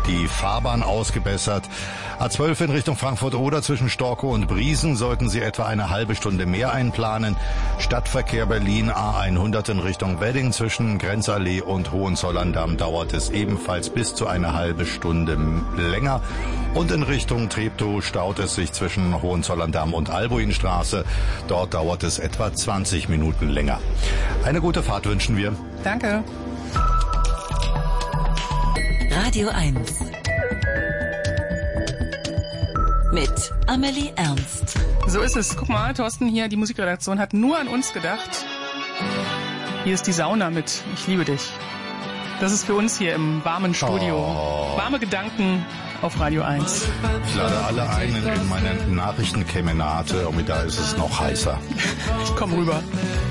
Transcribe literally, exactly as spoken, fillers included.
die Fahrbahn ausgebessert. A zwölf in Richtung Frankfurt-Oder zwischen Storkow und Briesen sollten Sie etwa eine halbe Stunde mehr einplanen. Stadtverkehr Berlin A hundert in Richtung Wedding zwischen Grenzallee und Hohenzollern-Damm dauert es ebenfalls bis zu eine halbe Stunde länger. Und in Richtung Treptow staut es sich zwischen Hohenzollern-Damm und Albuinstraße. Dort dauert es etwa zwanzig Minuten länger. Eine gute Fahrt wünschen wir. Danke. Radio eins mit Amelie Ernst. So ist es. Guck mal, Thorsten hier, die Musikredaktion hat nur an uns gedacht. Hier ist die Sauna mit Ich liebe dich. Das ist für uns hier im warmen Studio. Oh. Warme Gedanken auf Radio eins. Ich lade alle ein in meine Nachrichtenkemenate und da ist es noch heißer. Ich komm rüber.